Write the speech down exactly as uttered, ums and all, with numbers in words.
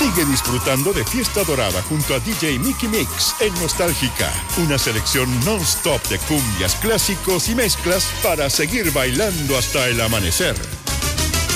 Sigue disfrutando de Fiesta Dorada junto a D J Mickey Mix en Nostálgica. Una selección non-stop de cumbias, clásicos y mezclas para seguir bailando hasta el amanecer.